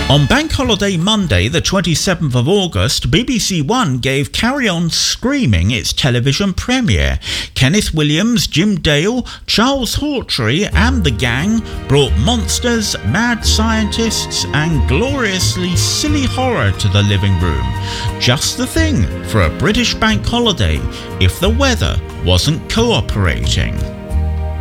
On Bank Holiday Monday, the 27th of August, BBC One gave Carry On Screaming its television premiere. Kenneth Williams, Jim Dale, Charles Hawtrey and the gang brought monsters, mad scientists and gloriously silly horror to the living room. Just the thing for a British bank holiday if the weather wasn't cooperating.